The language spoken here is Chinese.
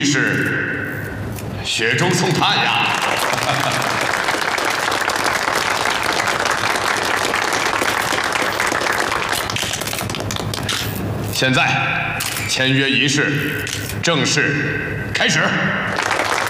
是雪中送炭呀！现在签约仪式正式开始。